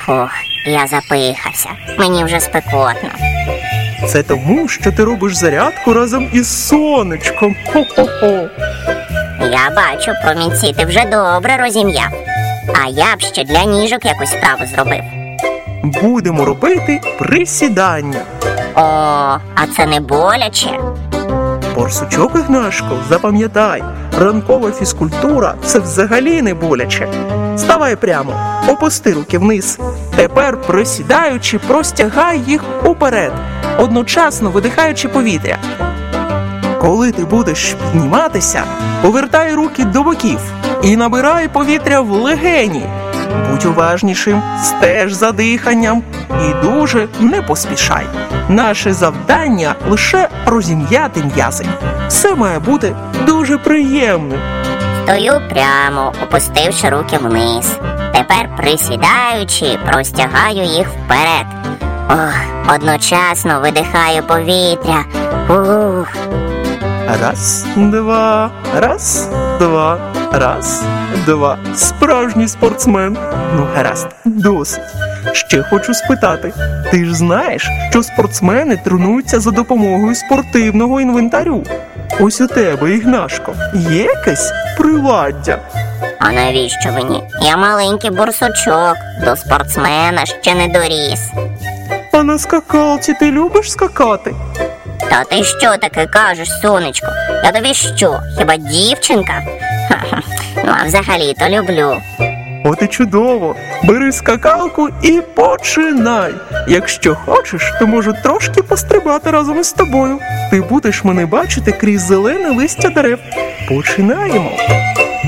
Фух, я запихався. Мені вже спекотно. Це тому, що ти робиш зарядку разом із сонечком. Хо-хо-хо. Я бачу, промінці ти вже добре розім'яв. А я б ще для ніжок якусь справу зробив. Будемо робити присідання. О, а це не боляче? Борсучок Ігнашко, запам'ятай, ранкова фізкультура – це взагалі не боляче. Ставай прямо, опусти руки вниз. Тепер, присідаючи, простягай їх уперед, одночасно видихаючи повітря. Коли ти будеш підніматися, повертай руки до боків і набирай повітря в легені. Будь уважнішим, стеж за диханням і дуже не поспішай. Наше завдання – лише розім'яти м'язи. Все має бути дуже приємним. Стою прямо, опустивши руки вниз. Тепер, присідаючи, простягаю їх вперед. Одночасно видихаю повітря. Ух. Раз, два, раз, два, раз, два. Справжній спортсмен. Ну, гаразд, досить. Ще хочу спитати. Ти ж знаєш, що спортсмени тренуються за допомогою спортивного інвентарю? Ось у тебе, Ігнашко, є якесь приладдя? А навіщо мені? Я маленький борсучок, до спортсмена ще не доріс. А на скакалці ти любиш скакати? Та ти що таке кажеш, сонечко? Я тобі що, хіба дівчинка? Ха-ха. Ну, а взагалі-то люблю. От і чудово. Бери скакалку і починай. Якщо хочеш, то можу трошки пострибати разом із тобою. Ти будеш мене бачити крізь зелене листя дерев. Починаємо.